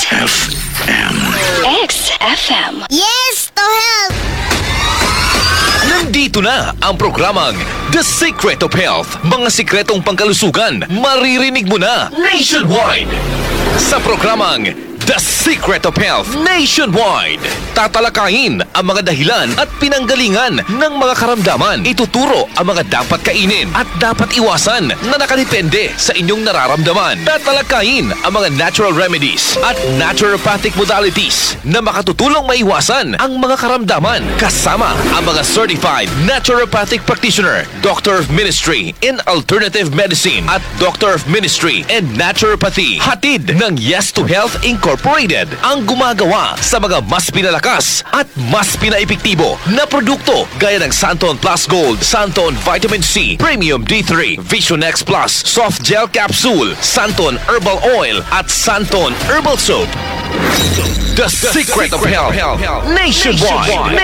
XFM. XFM. Yes, to help! Nandito na ang programang The Secret of Health. Mga sikretong pangkalusugan, maririnig mo na nationwide. Sa programang The Secret of Health Nationwide, tatalakayin ang mga dahilan at pinanggalingan ng mga karamdaman. Ituturo ang mga dapat kainin at dapat iwasan na nakadepende sa inyong nararamdaman. Tatalakayin ang mga natural remedies at naturopathic modalities na makatutulong maiwasan ang mga karamdaman. Kasama ang mga certified naturopathic practitioner, Doctor of Ministry in Alternative Medicine at Doctor of Ministry in Naturopathy. Hatid ng Yes to Health Incorporated ang gumagawa sa mga mas pinalakas at mas pinaepektibo na produkto gaya ng Santon Plus Gold, Santon Vitamin C, Premium D3, Vision X Plus, Soft Gel Capsule, Santon Herbal Oil at Santon Herbal Soap. The Secret of Health Nationwide.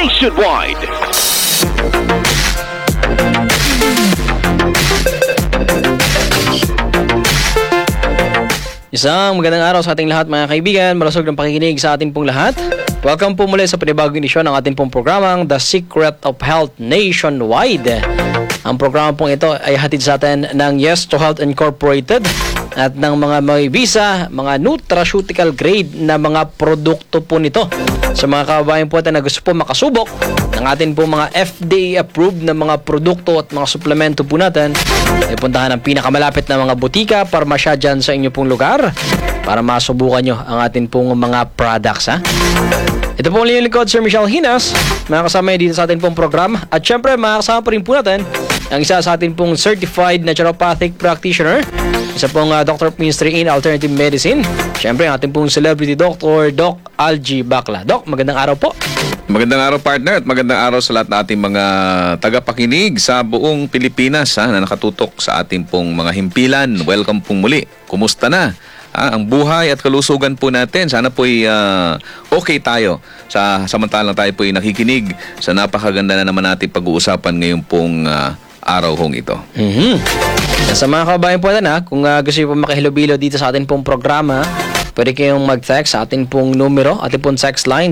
Isang magandang araw sa ating lahat mga kaibigan, malusog ng pakikinig sa ating pong lahat. Welcome po muli sa panibagong edisyon ng ating pong programang The Secret of Health Nationwide. Ang programa pong ito ay hatid sa atin ng Yes to Health Incorporated at ng mga may visa, mga nutraceutical grade na mga produkto po nito. Sa mga kababayan po natin na gusto po makasubok ng atin po mga FDA-approved na mga produkto at mga suplemento po natin, ay puntahan ang pinakamalapit na mga butika, parmasya dyan sa inyo pong lugar para masubukan nyo ang atin pong mga products. Ito po ulit yung likod, Sir Michelle Hinas, mga kasama dito sa atin pong program. At syempre, mga kasama pa rin po natin ang isa sa atin pong certified naturopathic practitioner, isa pong Doctor of Ministry in Alternative Medicine. Syempre, ang ating pong celebrity doctor, Doc Algie Bacla. Doc, magandang araw po. Magandang araw partner at magandang araw sa lahat ng ating mga tagapakinig sa buong Pilipinas na nakatutok sa ating pong mga himpilan. Welcome pong muli. Kumusta na? Ang buhay at kalusugan po natin. Sana po'y okay tayo samantalang tayo po'y nakikinig sa napakaganda na naman natin pag-uusapan ngayon pong araw hong ito. Sa mga kababayan po natin kung gusto nyo po makihilobilo dito sa atin pong programa, pwede kayong mag-text sa atin pong numero, atin pong text line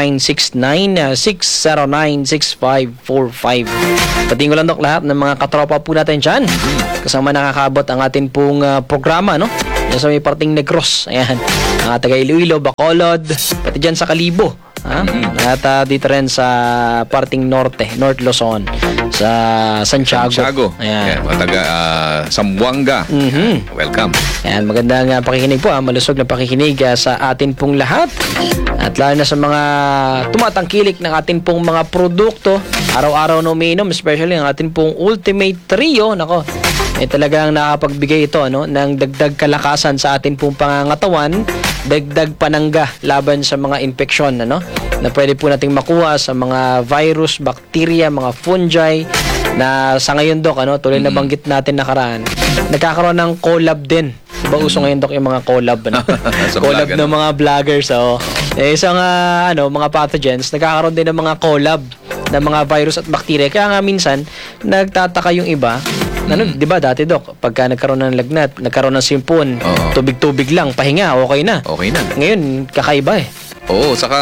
0969-609-6545. Patingin ko lang Dok lahat ng mga katropa po natin dyan. Kasama nakakabot ang atin pong programa, no? Yan sa may parting Negros. Ayan. Mga taga Iloilo, Bacolod, pati dyan sa Kalibo. At dito rin sa parting North Luzon, sa Santiago. Ayan. Mga taga Zamboanga. Welcome. Ayan, magandang pakikinig po. Malusog na pakikinig sa atin pong lahat. At lalo na sa mga tumatangkilik ng atin pong mga produkto, araw-araw na umiinom, especially ang atin pong Ultimate Trio. Nako, talagang nakapagbigay ito ng dagdag kalakasan sa atin pong pangangatawan, dagdag panangga laban sa mga infeksyon na pwede po nating makuha sa mga virus, bacteria, mga fungi na sa ngayon Dok, tuloy na banggit natin nakaraan, nagkakaroon ng collab din. Diba uso ngayon Dok yung mga collab, collab ng mga vloggers, isang mga pathogens, nagkakaroon din ng mga collab ng mga virus at bacteria. Kaya nga minsan nagtataka yung iba, di ba dati Dok, pagka nagkaroon ng lagnat, nagkaroon ng simpon, tubig-tubig lang, pahinga, okay na. Ngayon, kakaiba Oo, saka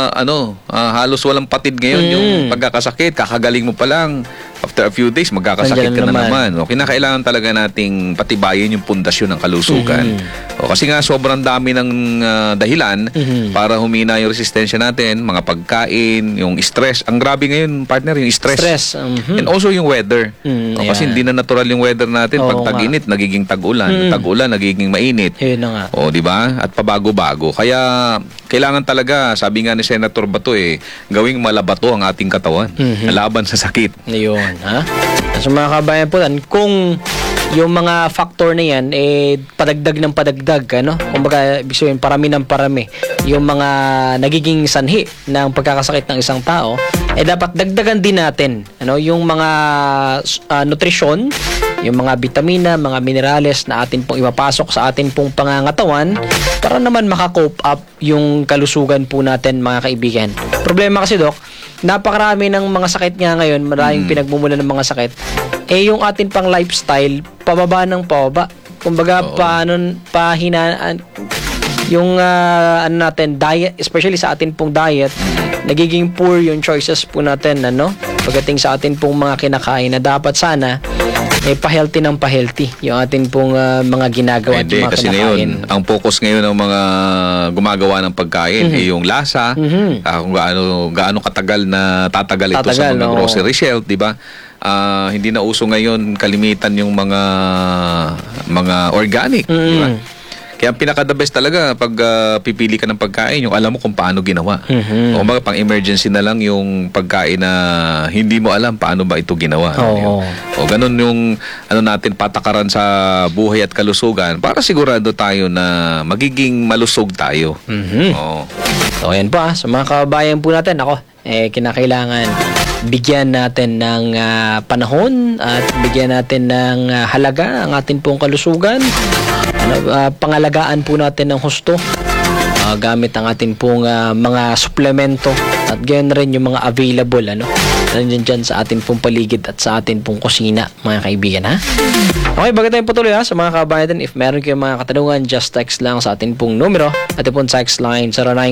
halos walang patid ngayon yung pagkakasakit, kakagaling mo pa lang. After a few days, magkakasakit ka na naman. Kinakailangan talaga nating patibayin yung pundasyon ng kalusugan. Kasi nga sobrang dami ng dahilan para humina yung resistensya natin, mga pagkain, yung stress. Ang grabe ngayon, partner, yung stress. And also yung weather. Kasi hindi na natural yung weather natin. Pag tag-init, nagiging tag-ulan. Tag-ulan, nagiging mainit. Yun na nga. Di ba? At pabago-bago. Kaya kailangan talaga, sabi nga ni Senator Bato, gawing malabato ang ating katawan. Laban sa sakit. Yun. So mga kabayan po, kung yung mga factor na yan padagdag ng padagdag, kumbaga ibig sabihin parami ng parami yung mga nagiging sanhi ng pagkakasakit ng isang tao, dapat dagdagan din natin yung mga nutrisyon, yung mga bitamina, mga minerales na atin pong ipapasok sa atin pong pangangatawan para naman makakope up yung kalusugan po natin mga kaibigan. Problema kasi Dok, napakarami ng mga sakit nga ngayon, maraming pinagmumulan ng mga sakit, yung atin pang lifestyle, pababa ng pababa. Kumbaga, pahinaan, yung ano natin, diet, especially sa atin pong diet, nagiging poor yung choices po natin, pagdating sa atin pong mga kinakain na dapat sana pa-healthy ng pa-healthy yung atin pong mga ginagawa at Hindi, mga kasi kinakain. ngayon, ang focus ngayon ng mga gumagawa ng pagkain ay yung lasa, kung gaano katagal na tatagal ito sa mga grocery shelf, di ba? Hindi na uso ngayon kalimitan yung mga organic, di ba? Kaya ang pinaka-the best talaga pag pipili ka ng pagkain, yung alam mo kung paano ginawa. O kumbaga pang emergency na lang yung pagkain na hindi mo alam paano ba ito ginawa. O ganun yung natin patakaran sa buhay at kalusugan para sigurado tayo na magiging malusog tayo. Oo. So ayan po sa mga kababayan po natin, kinakailangan bigyan natin ng panahon at bigyan natin ng halaga ang atin pong kalusugan. Pangalagaan po natin ng husto gamit ang atin pong mga suplemento at gayon rin yung mga available nandiyan dyan sa atin pong paligid at sa atin pong kusina, mga kaibigan, ha? Okay, bago tayo patuloy sa mga kabayan, if meron kayong mga katanungan, just text lang sa atin pong numero at pong text line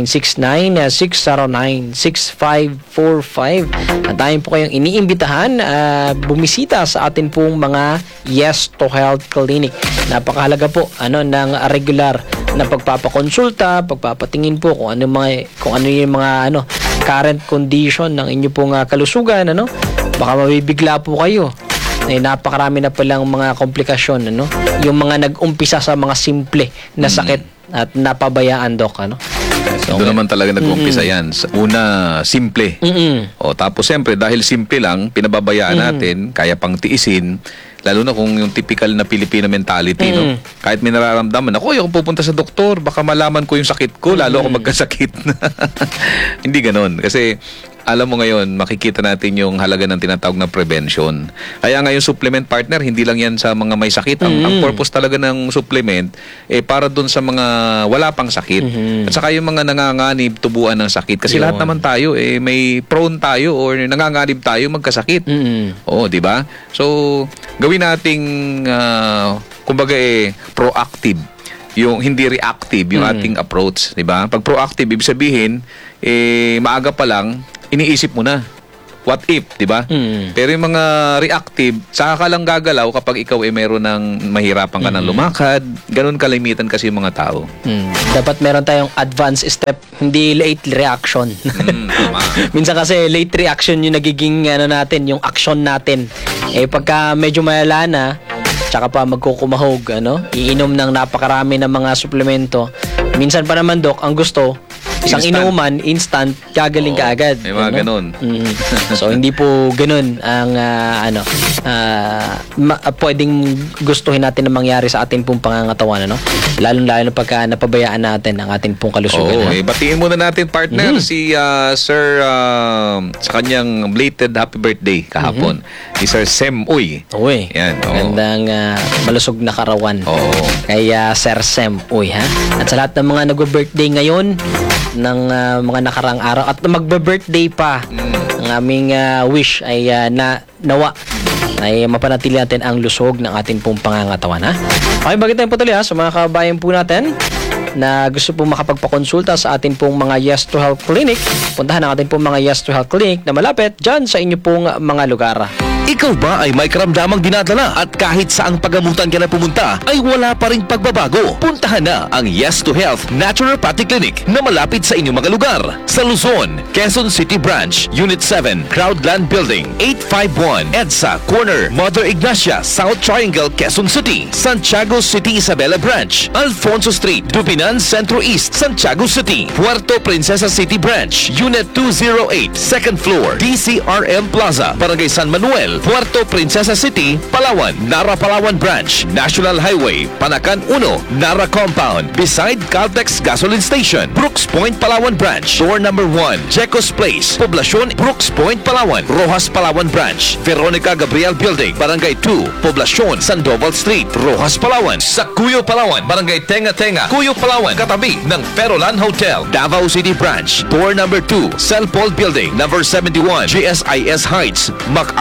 0969-609-6545 at tayo po kayong iniimbitahan bumisita sa atin pong mga Yes to Health Clinic. Napakahalaga po ng regular na pagpapakonsulta, pagpapatingin po kung ano yung mga current condition ng inyo pong kalusugan, baka mabibigla po kayo. Napakarami na palang mga komplikasyon, yung mga nag-umpisa sa mga simple na sakit at napabayaan, Doc, So, doon naman talaga nag-umpisa yan. Una, simple. Tapos siyempre, dahil simple lang, pinababayaan natin, kaya pang tiisin, lalo na kung yung typical na Filipino mentality, kahit may nararamdaman, ako pupunta sa doktor, baka malaman ko yung sakit ko, lalo ako magkasakit. Hindi ganon. Kasi, alam mo ngayon, makikita natin yung halaga ng tinatawag na prevention. Kaya ngayon, supplement partner, hindi lang yan sa mga may sakit. Ang purpose talaga ng supplement, para dun sa mga wala pang sakit. At saka yung mga nanganganib, tubuan ng sakit. Kasi lahat naman tayo, may prone tayo or nanganganib tayo magkasakit. Oo, di ba? So, gawin nating, kumbaga proactive. Yung hindi reactive, yung ating approach. Di ba? Pag proactive, ibig sabihin, maaga pa lang, iniisip mo na. What if, di ba? Pero yung mga reactive, saka ka lang gagalaw kapag ikaw meron ng mahirapan ka ng lumakad. Ganun kalimitan kasi yung mga tao. Dapat meron tayong advance step, hindi late reaction. Tama. Minsan kasi late reaction yung nagiging natin, yung action natin. Pagka medyo malala na, tsaka pa magkukumahog, iinom ng napakarami ng mga suplemento. Minsan pa naman, Doc, ang gusto, isang inuman, instant, gagaling ka agad. May mga ganun. So, hindi po ganun ang pwedeng gustuhin natin na mangyari sa ating pong pangangatawan, Lalo-lalo pagka napabayaan natin ang ating pong kalusugan. Batiin muna natin, partner, si Sir, sa kanyang belated happy birthday kahapon. Si Sir Sem Uy. Uy. Yan. Magandang malusog na karawan. Kay Sir Sem Uy, ha? At sa lahat ng mga nag-birthday ngayon, ng mga nakarang araw at magbe-birthday pa, ang aming wish ay nawa ay mapanatili natin ang lusog ng ating pong pangangatawan, ha? Okay, bagay tayong patuloy sa mga kabayan po natin na gusto pong makapagpakonsulta sa atin pong mga Yes to Health Clinic. Puntahan ang atin pong mga Yes to Health Clinic na malapit dyan sa inyo pong mga lugar. Ikaw ba ay may karamdamang dinadala at kahit saang pagamutan ka na pumunta ay wala pa ring pagbabago? Puntahan na ang Yes to Health Naturopathic Clinic na malapit sa inyong mga lugar. Sa Luzon, Quezon City Branch, Unit 7, Crowdland Building, 851, EDSA Corner, Mother Ignacia, South Triangle, Quezon City, Santiago City Isabela Branch, Alfonso Street, Dupinan Centro East, Santiago City, Puerto Princesa City Branch, Unit 208, second floor, DCRM Plaza, Barangay San Manuel, Puerto Princesa City, Palawan, Nara Palawan Branch, National Highway, Panacan 1, Nara Compound, beside Caltex Gasoline Station, Brooks Point, Palawan Branch, door number 1, Jecos Place, Poblacion, Brooks Point, Palawan, Rojas Palawan Branch, Veronica Gabriel Building, Barangay 2, Poblacion, Sandoval Street, Rojas Palawan, sa Cuyo Palawan, Barangay Tenga Tenga, Cuyo Palawan, katabi ng Perolan Hotel, Davao City Branch, door number 2, Cell Paul Building, number 71, GSIS Heights, MacArthur Highway,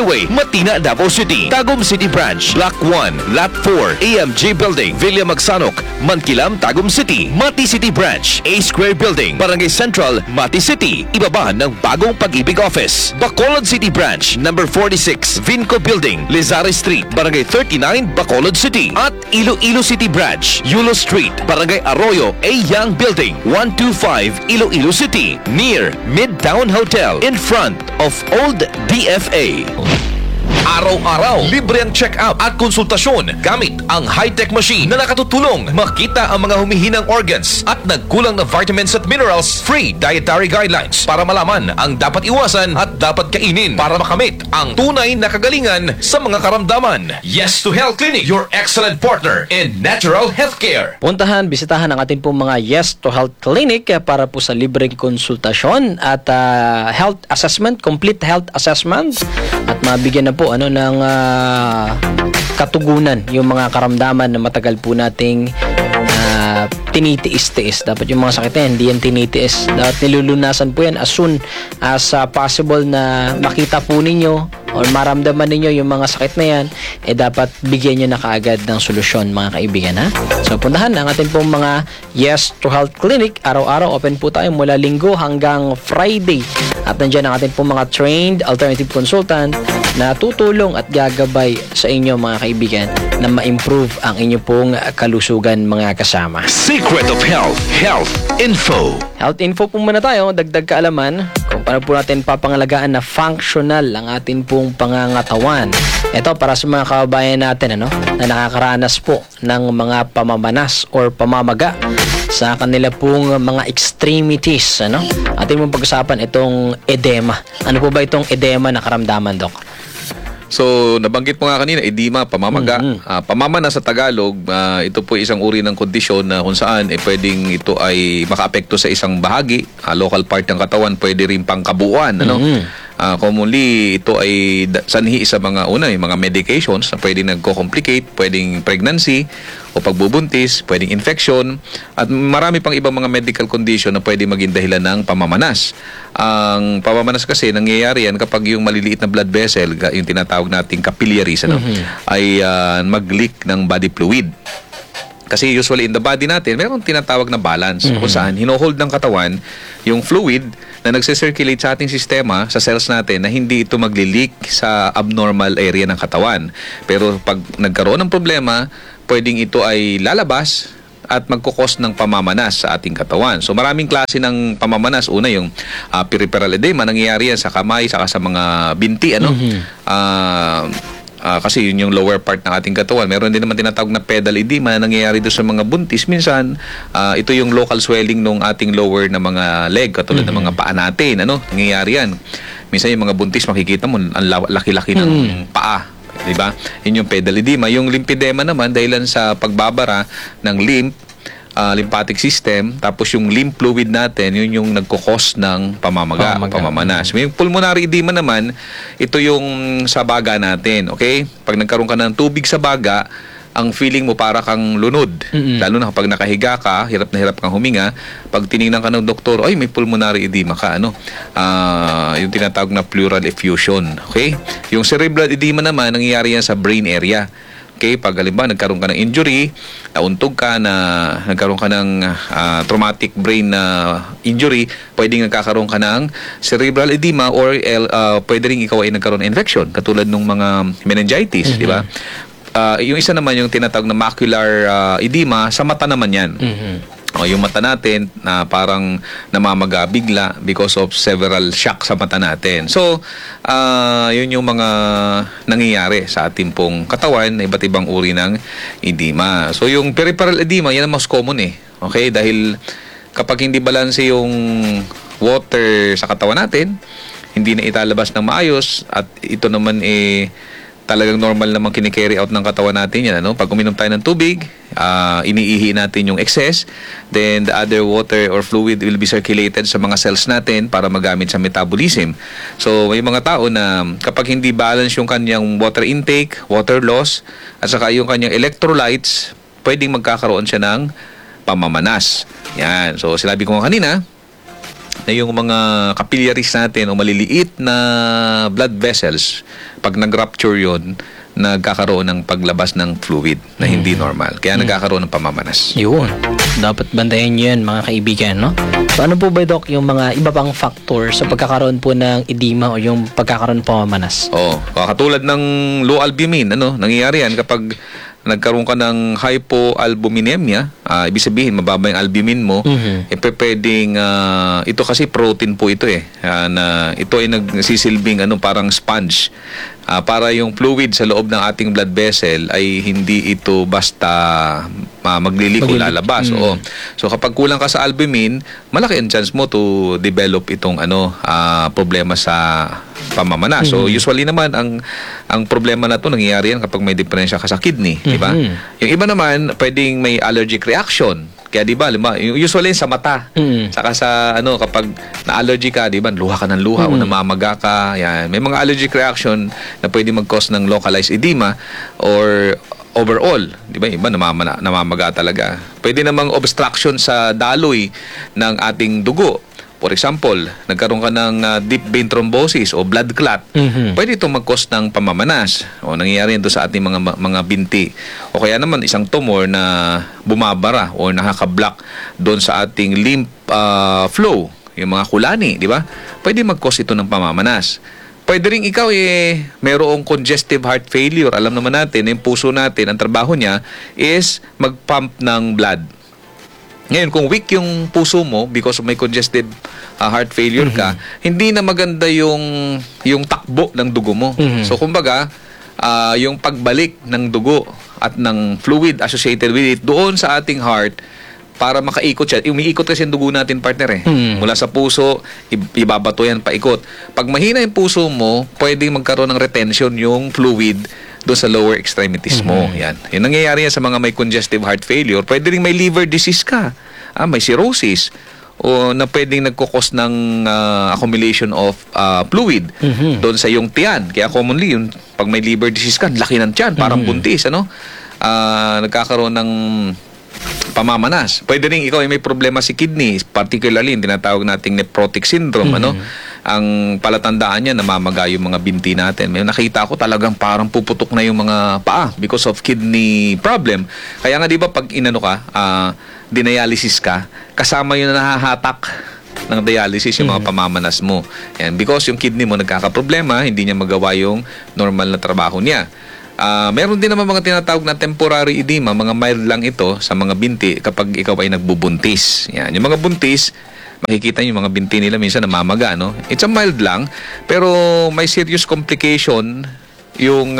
Highway, Matina, Davao City. Tagum City Branch, Block 1, Lot 4, AMJ Building, Villa Magsanok, Mankilam, Tagum City. Mati City Branch, A Square Building, Barangay Central, Mati City. Ibaba ng bagong Pag-ibig Office. Bacolod City Branch, number 46, Vinco Building, Lizares Street, Barangay 39, Bacolod City. At Iloilo City Branch, Yulo Street, Barangay Arroyo, A Young Building, 125, Iloilo City, near Midtown Hotel, in front of Old DFA. Araw-araw, libre ang check-up at konsultasyon gamit ang high-tech machine na nakatutulong makita ang mga humihinang organs at nagkulang na vitamins at minerals. Free dietary guidelines para malaman ang dapat iwasan at dapat kainin para makamit ang tunay na kagalingan sa mga karamdaman. Yes to Health Clinic, your excellent partner in natural healthcare. Puntahan, bisitahan ang ating pong mga Yes to Health Clinic para po sa libreng konsultasyon at health assessment, complete health assessment, at mabigyan na po ng katugunan yung mga karamdaman na matagal po nating tinitiis-tiis. Dapat yung mga sakit na hindi yan tinitiis. Dapat nilulunasan po yan as soon as possible na makita po ninyo o maramdaman ninyo yung mga sakit na yan, dapat bigyan nyo na kaagad ng solusyon, mga kaibigan, ha? So, puntahan ang ating pong mga Yes to Health Clinic. Araw-araw, open po tayo mula Linggo hanggang Friday. At nandiyan ang ating pong mga trained alternative consultant na tutulong at gagabay sa inyo, mga kaibigan, na ma-improve ang inyo pong kalusugan, mga kasama. Secret of Health, Health Info. Health info po muna tayo, dagdag kaalaman kung paano po natin papangalagaan na functional ang atin pong pangangatawan. Ito para sa mga kababayan natin na nakakaranas po ng mga pamamanas or pamamaga sa kanila pong mga extremities. Atin pong pag-usapan itong edema. Ano po ba itong edema na karamdaman, Doc? So, nabanggit mo nga kanina, edema, pamamaga. Pamamana sa Tagalog, ito po isang uri ng kondisyon na kung saan pwedeng ito ay makaapekto sa isang bahagi, local part ng katawan, pwede rin pang kabuuan. Commonly, ito ay sanhi sa mga mga medications na pwedeng nagko-complicate, pwedeng pregnancy o pagbubuntis, pwedeng infection, at marami pang ibang mga medical condition na pwedeng maging dahilan ng pamamanas. Ang pamamanas kasi, nangyayari yan kapag yung maliliit na blood vessel, yung tinatawag nating capillaries, ay mag-leak ng body fluid. Kasi usually in the body natin, mayroong tinatawag na balance kung saan hinohold ng katawan yung fluid na nagse-circulate sa ating sistema, sa cells natin, na hindi ito magli-leak sa abnormal area ng katawan. Pero pag nagkaroon ng problema, pwedeng ito ay lalabas at magkukos ng pamamanas sa ating katawan. So maraming klase ng pamamanas. Una yung peripheral edema, nangyayari yan sa kamay, saka sa mga binti, kasi yun yung lower part ng ating katawan. Meron din naman tinatawag na pedal edema na nangyayari doon sa mga buntis. Minsan, ito yung local swelling ng ating lower na mga leg, katulad ng mga paa natin. Nangyayari yan. Minsan yung mga buntis, makikita mo, ang laki-laki ng paa. Diba? Yun yung pedal edema. Yung lymphedema naman, dahilan sa pagbabara ng lymphatic system, tapos yung lymph fluid natin, yun yung nagkukos ng pamamanas. Yung pulmonary edema naman, ito yung sa baga natin, okay? Pag nagkaroon ka ng tubig sa baga, ang feeling mo para kang lunod. Lalo na kapag nakahiga ka, hirap na hirap kang huminga, pag tinignan ka ng doktor, ay may pulmonary edema ka, yung tinatawag na pleural effusion, okay? Yung cerebral edema naman, nangyayari yan sa brain area. Okay, pag halimbawa nagkaroon ka ng injury, nauntog ka, nagkaroon ka ng traumatic brain injury, pwedeng nagkakaroon ka ng cerebral edema or pwede rin ikaw ay nagkaroon ng infection, katulad ng mga meningitis, di ba? Yung isa naman yung tinatawag na macular edema, sa mata naman yan. Yung mata natin na parang namamaga bigla because of several shock sa mata natin. So, yun yung mga nangyayari sa ating pong katawan na iba't ibang uri ng edema. So, yung peripheral edema, yan ang most common Okay? Dahil kapag hindi balanse yung water sa katawan natin, hindi na italabas ng maayos, at ito naman talagang normal namang kinikerry out ng katawan natin yan. Pag uminom tayo ng tubig, iniihi natin yung excess, then the other water or fluid will be circulated sa mga cells natin para magamit sa metabolism. So may mga tao na kapag hindi balance yung kanyang water intake, water loss, at saka yung kanyang electrolytes, pwedeng magkakaroon siya ng pamamanas. Yan. So sinabi ko nga kanina, na yung mga capillaries natin o maliliit na blood vessels, pag nag-rupture yun, nagkakaroon ng paglabas ng fluid na hindi normal. Kaya nagkakaroon ng pamamanas. Yun. Dapat bantayan nyo yan, mga kaibigan, no? Paano po ba, Doc, yung mga iba pang factor sa pagkakaroon po ng edema o yung pagkakaroon ng pamamanas? Oo. Katulad ng low albumin, nangyayari yan kapag nagkaroon ka ng hypoalbuminemia, ibig sabihin mababa yung albumin mo, pwedeng ito kasi protein po ito na ito ay nagsisilbing parang sponge para yung fluid sa loob ng ating blood vessel ay hindi ito basta magliliko, lalabas. Oo. So kapag kulang ka sa albumin, malaki ang chance mo to develop itong problema sa pamamanas. So usually naman ang problema na to nangyayari yan kapag may diferensya ka sa kidney, di ba? Yung iba naman pwedeng may allergic reaction. Kaya di ba, usually sa mata. Saka sa kapag na-allergy ka, di ba, luha ka ng luha o namamaga ka. Yan. May mga allergic reaction na pwede mag-cause ng localized edema or overall, di ba? Iba namamaga talaga. Pwede namang obstruction sa daloy ng ating dugo. For example, nagkaroon ka ng deep vein thrombosis o blood clot. Pwede itong mag-cause ng pamamanas. O nangyayari ito sa ating mga binti. O kaya naman isang tumor na bumabara o nakaka-block doon sa ating lymph flow, yung mga kulani, di ba? Pwede mag-cause ito ng pamamanas. Pwede rin ikaw mayroong congestive heart failure. Alam naman natin, yung puso natin, ang trabaho niya is mag-pump ng blood. Ngayon, kung weak yung puso mo because may congestive heart failure ka, hindi na maganda yung takbo ng dugo mo. So, kumbaga, yung pagbalik ng dugo at ng fluid associated with it doon sa ating heart para makaikot siya. Umiikot kasi yung dugo natin, partner Mula sa puso, ibabato yan paikot. Pag mahina yung puso mo, pwedeng magkaroon ng retention yung fluid doon sa lower extremities mo. Yan. Yung nangyayari yan sa mga may congestive heart failure, pwede rin may liver disease ka. May cirrhosis o na pwedeng nagkukos ng accumulation of fluid doon sa iyong tiyan. Kaya commonly, yung pag may liver disease ka, laki ng tiyan, parang buntis, nagkakaroon ng pamamanas. Pwede rin ikaw ay may problema si kidney, particularly yung tinatawag nating nephrotic syndrome, ang palatandaan niya, namamaga yung mga binti natin. May nakita ko talagang parang puputok na yung mga paa because of kidney problem. Kaya nga di ba pag dinialysis ka, kasama yung nahahatak ng dialysis yung mga pamamanas mo. And because yung kidney mo nagkakaproblema, hindi niya magawa yung normal na trabaho niya. Meron din naman mga tinatawag na temporary edema, mga mild lang ito sa mga binti kapag ikaw ay nagbubuntis. Yan. Yung mga buntis, makikita niyo yung mga binti nila minsan namamaga, It's a mild lang, pero may serious complication yung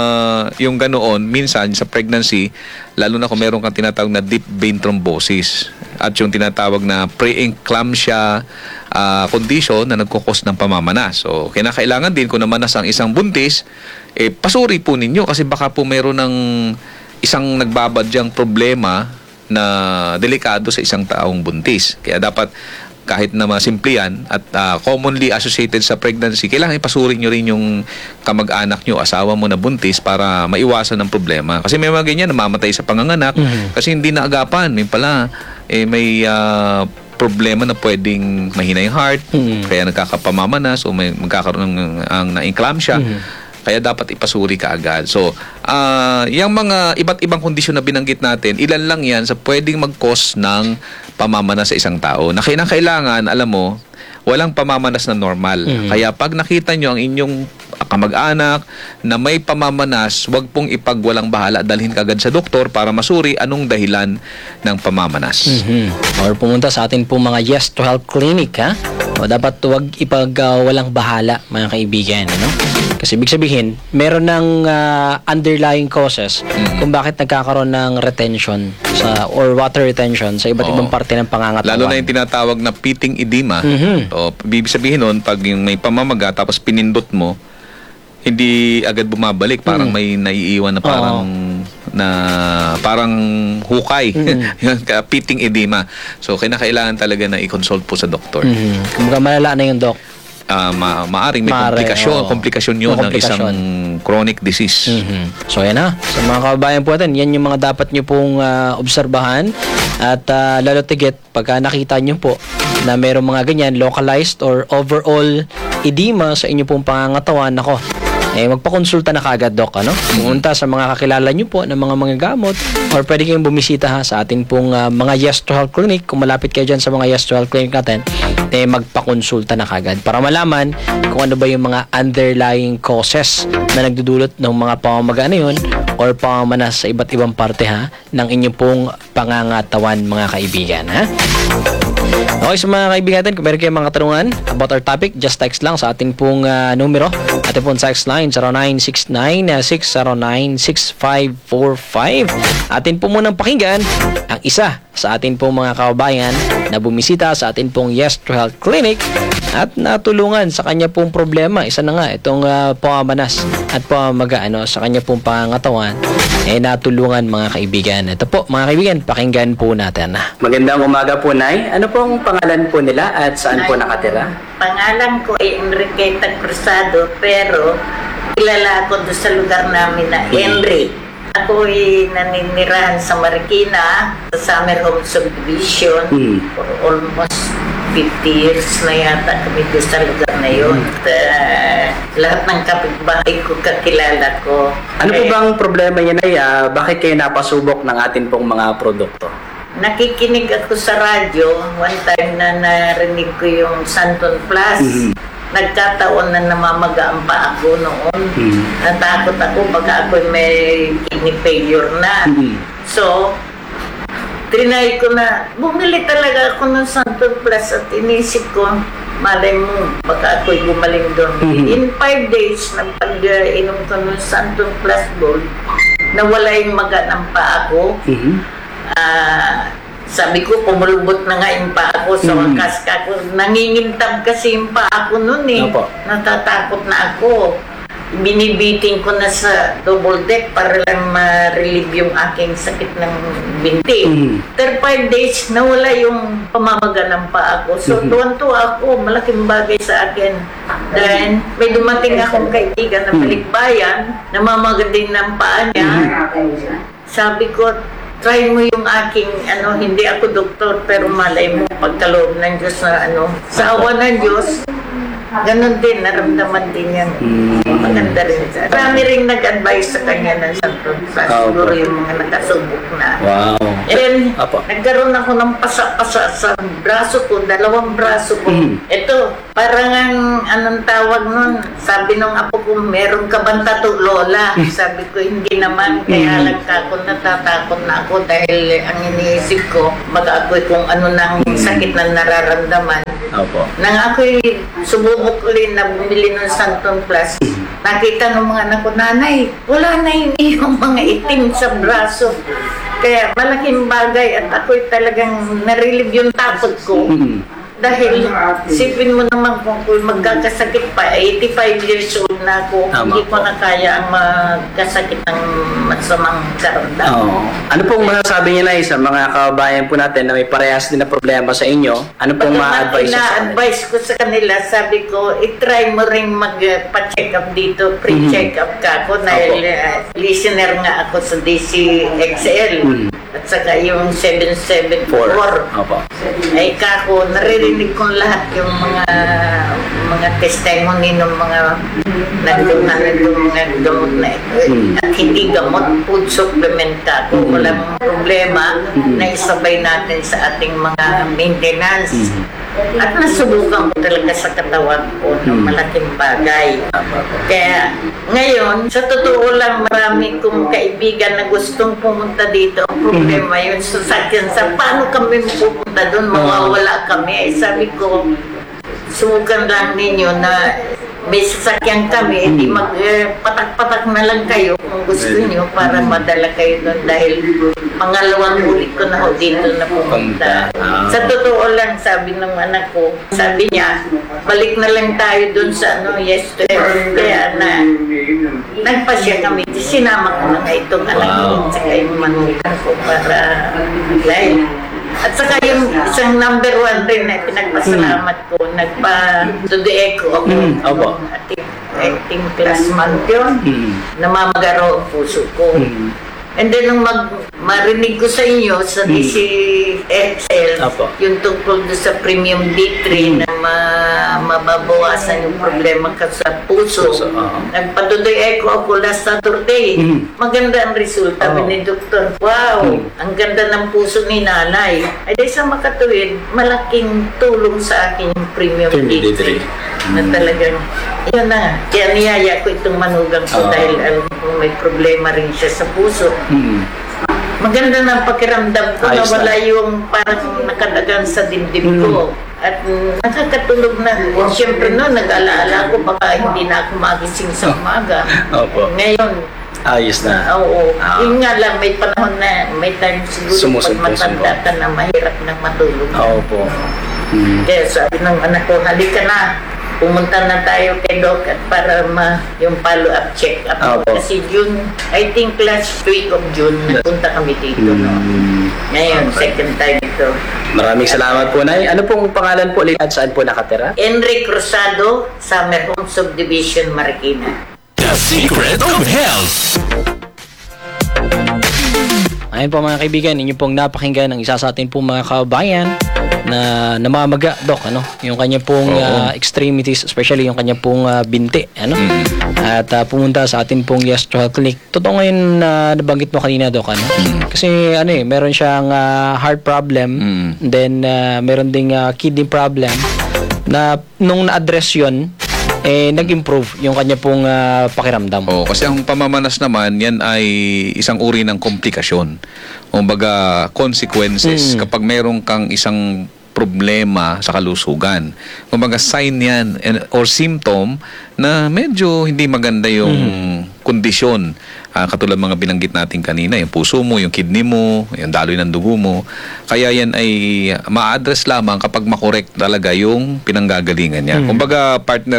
ganoon minsan sa pregnancy, lalo na kung meron kang tinatawag na deep vein thrombosis at yung tinatawag na preeclampsia condition na nagkukos ng pamamanas. So, kinakailangan din kung namanas ang isang buntis, pasuri po ninyo kasi baka po meron ng isang nagbabadyang problema na delikado sa isang taong buntis. Kaya dapat kahit na masimple yan at commonly associated sa pregnancy, kailangan ipasuri nyo rin yung kamag-anak nyo, asawa mo na buntis para maiwasan ng problema. Kasi may mga ganyan, namamatay sa panganganak kasi hindi naagapan. May pala, may problema na pwedeng mahina yung heart, kaya nagkakapamamanas o may magkakaroon ng na-eclampsia. Kaya dapat ipasuri ka agad. So, yung mga iba't ibang kondisyon na binanggit natin, ilan lang yan sa pwedeng mag-cause ng pamamanas sa isang tao. Na kailangan, alam mo, walang pamamanas na normal. Kaya pag nakita nyo ang inyong kamag-anak na may pamamanas, wag pong ipagwalang bahala. Dalhin ka agad sa doktor para masuri anong dahilan ng pamamanas. Or pumunta sa atin pong mga Yes to Health Clinic, ha? O dapat wag ipagwalang bahala, mga kaibigan, Kasi ibig sabihin, meron ng underlying causes kung bakit nagkakaroon ng retention or water retention sa iba't ibang parte ng pangangatawan. Lalo na yung tinatawag na pitting edema. O, ibig sabihin nun, pag yung may pamamaga tapos pinindot mo, hindi agad bumabalik, parang may naiiwan na parang hukay. Pitting edema. So, kinakailangan talaga na i-consult po sa doktor. Kumbaga malala na yung doc. maaring may komplikasyon yun ng isang chronic disease. So yan na. Sa mga kababayan po natin, yan yung mga dapat nyo pong obserbahan at lalo tigit pagka nakita nyo po na mayroong mga ganyan, localized or overall edema sa inyo pong pangangatawan, nako, magpakonsulta na kagad, Doc, ano? Pumunta sa mga kakilala nyo po ng mga gamot or pwede kayong bumisita sa ating pong mga Yes to Health Clinic. Kung malapit kayo dyan sa mga Yes to Health Clinic natin, magpakonsulta na kagad para malaman kung ano ba yung mga underlying causes na nagdudulot ng mga pamamaga na yun or pamamanas sa iba't ibang parte ng inyong pong pangangatawan, mga kaibigan, ha? Okay, sa mga kaibigan natin, kung meron kayong mga katanungan about our topic, just text lang sa ating pong numero. Ating pong text line, 0969-609-6545. Atin po munang pakinggan ang isa sa atin pong mga kababayan na bumisita sa atin pong Yes to Health Clinic at natulungan sa kanya pong problema. Isa na nga, itong pamamanas at pamamaga sa kanya pong pangangatawan, natulungan, mga kaibigan. Ito po, mga kaibigan, pakinggan po natin. Magandang umaga po, Nay. Ano pong pangalan po nila at saan po nakatira? Pangalan ko ay Enriqueta Cruzado, pero kilala ako doon sa lugar namin na Henry. Ako ay naninirahan sa Marikina, sa Summer Home Subdivision, for almost 50 years na yata kami doon sa lugar na yun. Lahat ng kapitbahay ko kakilala ko. Ano po bang problema niya, Nay? Bakit kayo napasubok ng atin pong mga produkto? Nakikinig ako sa radyo. One time na narinig ko yung Santon Plus. Nagkataon na namamaga ang paa ko noon. Natakot ako baka ako may kidney failure na. So, trinay ko na, bumili talaga ako ng Santon Plus at inisip ko, malay mo, baka ako'y gumaling doon. In 5 days, nang pag-inom ko ng Santon Plus Gold, nawala yung maga ng paa ko. Sabi ko, pumulubot na nga yung paa ko sa wakas ka ko. Nangingintab kasi yung paa ko noon Natatakot na ako. Binibiting ko na sa double deck para lang ma-relieve yung aking sakit ng binti. After 5 days, nawala yung pamamaga ng paa ko. So, tuwan-tuwa ako. Malaking bagay sa akin. Dahil may dumating akong kaibigan na balikbayan, namamaga din ng paa niya. Sabi ko, try mo yung aking, hindi ako doktor, pero malay mo, pagkaloob ng Diyos na sa awa ng Diyos, ganun din, naramdaman din yan. Maganda rin siya. Marami rin nag-advise sa kanya ng Santon Plus. Siguro yung mga nakasubok na. Wow. And nagkaroon ako ng pasa-pasa sa braso ko, 2 braso ko. Ito, parang anong tawag nun, sabi nung apo ko, meron ka bang tattoo, Lola? Sabi ko, hindi naman, kaya lang ako natatakot na ako dahil ang iniisip ko, mag-ako'y kung ano nang sakit na nararamdaman. Nang ako'y sububok ulit na bumili ng Santon Plus, nakita ng mga anak ko, nanay, wala na yung mga itim sa braso. Kaya malaking bagay at ako'y talagang narelieve yung takot ko. Dahil sipin mo naman kung magkakasakit pa, 85 years old na ako, hindi ko na kaya ang magkasakit ng masamang karamdaman. Ano pong masasabi niyo, Nay, sa mga kababayan po natin na may parehas din na problema sa inyo? Ano pong ma-advise sa kanila? Ina-advise ko sa kanila, sabi ko, i-try mo rin magpa-check up dito, pre-check up ka ako, dahil listener nga ako sa DCXL. At saka yung 774. Ay kako, naririnig ko lahat yung mga testimony ng mga nagtungan ng mga gamot na ito. At hindi gamot, food supplement kako. Walang problema na isabay natin sa ating mga maintenance. At nasubukan ko talaga sa katawan ko ng malaking bagay. Kaya ngayon, sa totoo lang, marami kong kaibigan na gustong pumunta dito. Ang problema yun sa sakyan, sa paano kami pupunta doon, mawawala kami. Ay sabi ko, subukan lang ninyo na may sasakyan kami, hindi patak-patak na lang kayo kung gusto nyo para madala kayo doon dahil pangalawang ulit ko na ho dito na pumunta. Sa totoo lang, sabi ng anak ko, sabi niya, balik na lang tayo doon sa Yes to Health. Kaya nagpasya kami, sinama ko na nga itong anak ko at saka yung manukan ko para dahil At saka yung isang number 1 rin na pinagpasalamat ko, nagpa-to-the-echo ako. Opo. I think last month yun, namamagaro ang puso ko. And then nung marinig ko sa inyo sa DCXL, Apo. yung tungkol doon sa Premium D3 na mababawasan yung problema ka sa puso. Nagpatuloy ako last Saturday. Maganda ang resulta ni Doktor. Wow! Ang ganda ng puso ni nanay. Ay di sa makatuwid, malaking tulong sa akin yung Premium D3. Na talagang, yun na. Kaya niyaya ko itong manugang ko dahil alam ko may problema rin siya sa puso. Maganda ng pakiramdam ko na Ayos wala yung parang nakadagan sa dibdib ko. At nakakatulog na. Siyempre no, nag-alaala ko baka hindi na ako magising sa umaga. Opo. Ngayon, Ayos na. oo. Yun nga lang, may panahon na, may time siguro pag matanda ka na mahirap na matulog. Opo. Kaya sabi ng anak ko, halika na. Pumunta na tayo kay Doc at para yung follow-up check-up. Opo. Kasi June, I think last week of June, napunta kami dito. No? Ngayon, second time ito. Maraming salamat po, Nay. Ano pong pangalan po ulit at saan po nakatira? Enrique Rosado, Summer Home Subdivision, Marikina. The Secret of Health. Ayun po mga kaibigan, inyo pong napakinggan ng isa sa atin pong mga kabayan na namamaga, Doc, ano? Yung kanya pong extremities, especially yung kanya pong binti, ano? At pumunta sa atin pong Yastro Clinic. Totoo ngayon na nabanggit mo kanina, Doc, ano? Kasi ano meron siyang heart problem, then meron ding kidney problem na nung na-address yun, nag-improve yung kanya pong pakiramdam. Kasi ang pamamanas naman, yan ay isang uri ng komplikasyon. Kumbaga, consequences kapag meron kang isang problema sa kalusugan. Kumbaga, sign yan or symptom na medyo hindi maganda yung kondisyon. Katulad mga binanggit natin kanina, yung puso mo, yung kidney mo, yung daloy ng dugo mo. Kaya yan ay ma-address lamang kapag makorek talaga yung pinanggagalingan niya. Kumbaga, partner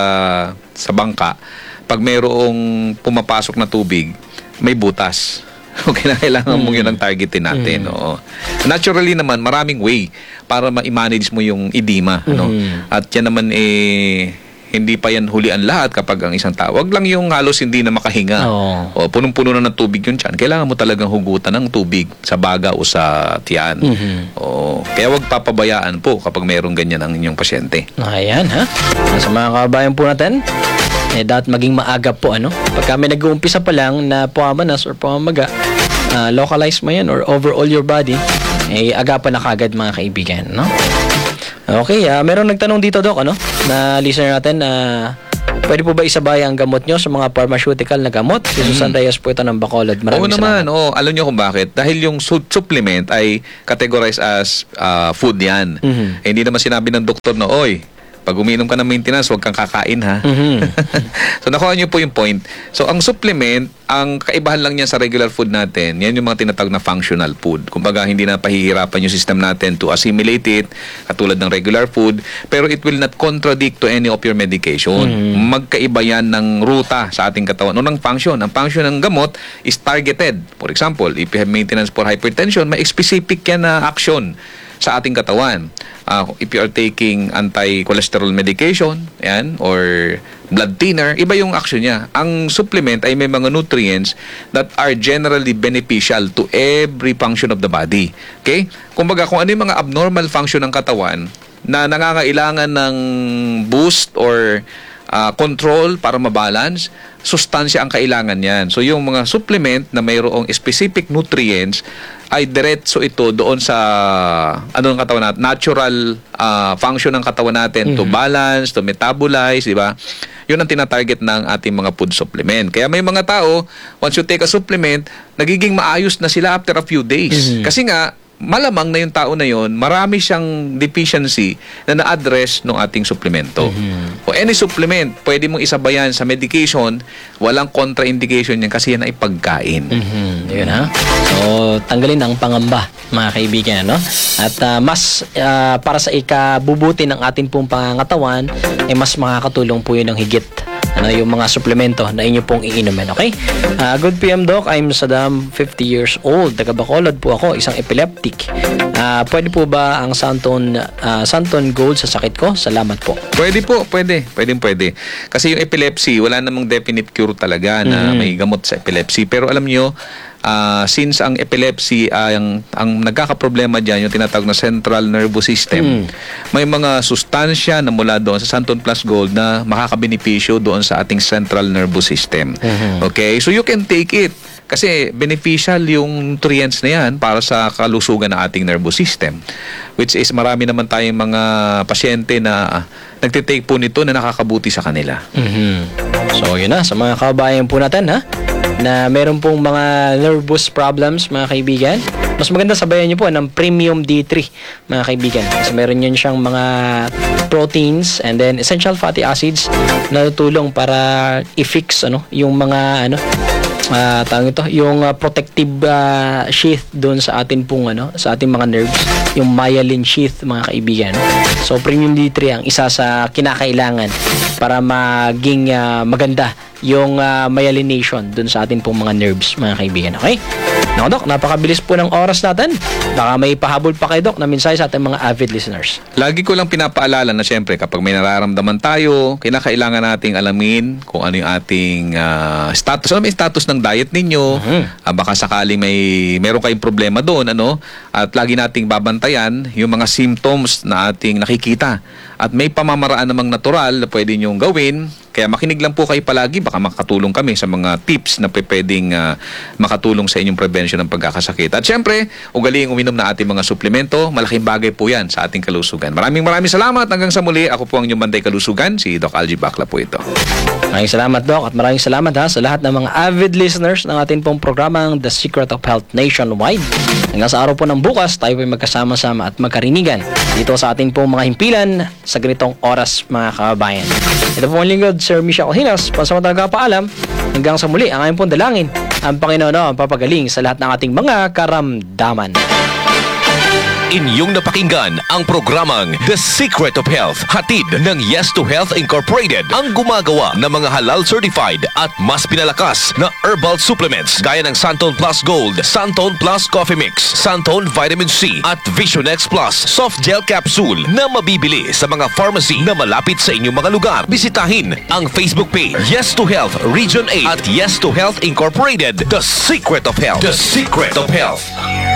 sa bangka, pag mayroong pumapasok na tubig, may butas. Okay na, kailangan mo yun ang targetin natin. Naturally naman, maraming way para ma-manage mo yung edema. At yan naman hindi pa yan hulian lahat kapag ang isang tao. Wag lang yung halos hindi na makahinga. Punong-puno na ng tubig yun dyan. Kailangan mo talagang hugutan ng tubig sa baga o sa tiyan. Kaya wag papabayaan po kapag mayroong ganyan ang inyong pasyente. Ayan, ha? Sa mga kabayan po natin, dapat maging maagap po, ano? Pagka may nag-uumpisa pa lang na pumamanas or pumamaga, localize mo yan or over all your body, agapan na kagad mga kaibigan, no? Okay, meron nagtanong dito, Doc, ano? Na listener natin, pwede po ba isabay ang gamot nyo sa mga pharmaceutical na gamot? Si Susan Reyes po ito ng Bacolod. Maraming salamat. Alam nyo kung bakit? Dahil yung supplement ay categorized as food yan. Hindi naman sinabi ng doktor na, oy, pag umiinom ka ng maintenance, huwag kang kakain, ha? So, nakuha nyo po yung point. So, ang supplement, ang kaibahan lang niya sa regular food natin, yan yung mga tinatawag na functional food. Kumbaga, hindi na pahihirapan yung system natin to assimilate it, katulad ng regular food, pero it will not contradict to any of your medication. Magkaiba yan ng ruta sa ating katawan. Ng function. Ang function ng gamot is targeted. For example, if you have maintenance for hypertension, may specific yan na action sa ating katawan. If you are taking anti-cholesterol medication, yan, or blood thinner, iba yung action niya. Ang supplement ay may mga nutrients that are generally beneficial to every function of the body. Okay? Kumbaga, kung ano yung mga abnormal function ng katawan na nangangailangan ng boost or control para mabalance, sustansya ang kailangan yan. So, yung mga supplement na mayroong specific nutrients ay diretso ito doon sa ng katawan natin, natural function ng katawan natin to balance, to metabolize, di ba? Yun ang tinatarget ng ating mga food supplement. Kaya may mga tao, once you take a supplement, nagiging maayos na sila after a few days. Kasi nga, malamang na yung tao na yun, marami siyang deficiency na na-address ng ating suplemento. O any supplement, pwede mong isabayan sa medication, walang contraindication yan kasi yan ay pagkain. Yun, ha? So, tanggalin ang pangamba, mga kaibigan, no? At mas para sa ikabubuti ng ating pong pangangatawan, mas makakatulong po yun ng higit yung mga suplemento na inyo pong iinumin, okay? Good PM Doc, I'm Saddam, 50 years old. Taga Bacolod po ako, isang epileptic. Pwede po ba ang Santon Gold sa sakit ko? Salamat po. Pwede po, pwede. Pwede. Kasi yung epilepsy, wala namang definite cure talaga na may gamot sa epilepsy. Pero alam nyo, since ang epilepsy, ang nagkakaproblema dyan, yung tinatawag na central nervous system, may mga sustansya na mula doon sa Santon Plus Gold na makakabenepisyo doon sa ating central nervous system. Okay? So you can take it. Kasi beneficial yung nutrients na yan para sa kalusugan ng ating nervous system. Which is marami naman tayong mga pasyente na nagtitake po nito na nakakabuti sa kanila. So yun na, sa mga kabayan po natin na meron pong mga nervous problems, mga kaibigan, mas maganda sabayan nyo po ng Premium D3, mga kaibigan. Kasi meron yun siyang mga proteins and then essential fatty acids na tutulong para i-fix yung mga tawag ito, yung protective sheath doon sa atin pong sa ating mga nerves, yung myelin sheath, mga kaibigan. So Premium D3 ang isa sa kinakailangan para maging maganda yung myelination doon sa atin pong mga nerves, mga kaibigan. Okay? Now, Doc, napakabilis po ng oras natin. Baka may pahabol pa kay Doc na mensahe sa ating mga avid listeners. Lagi ko lang pinapaalala na syempre kapag may nararamdaman tayo, kinakailangan nating alamin kung ano yung ating status. Ano yung status ng diet ninyo? Baka sakaling meron kayong problema doon, at lagi nating babantayan yung mga symptoms na ating nakikita. At may pamamaraan namang natural na pwede nyong gawin. Kaya makinig lang po kayo palagi, baka makatulong kami sa mga tips na pwedeng makatulong sa inyong prevention ng pagkakasakit. At syempre, ugaling uminom na ating mga suplemento, malaking bagay po yan sa ating kalusugan. Maraming salamat. Hanggang sa muli, ako po ang inyong Banday Kalusugan, si Doc Algie Bacla po ito. Maraming salamat, Doc, at maraming salamat sa lahat ng mga avid listeners ng ating pong programang The Secret of Health Nationwide. Hanggang sa araw po ng bukas, tayo po magkasama-sama at magkarinigan dito sa ating pong mga himpilan sa ganitong oras, mga kababayan. Ito po ang lingkod, Sir Michelle Hinas, pansamantang paalam. Hanggang sa muli, ang aking pong dalangin, ang Panginoon ang papagaling sa lahat ng ating mga karamdaman. Inyong napakinggan ang programang The Secret of Health, hatid ng Yes to Health Incorporated, ang gumagawa ng mga halal certified at mas pinalakas na herbal supplements gaya ng Santon Plus Gold, Santon Plus Coffee Mix, Santon Vitamin C at Vision X Plus Soft Gel Capsule na mabibili sa mga pharmacy na malapit sa inyong mga lugar. Bisitahin ang Facebook page Yes to Health Region 8 at Yes to Health Incorporated, The Secret of Health. The Secret of Health.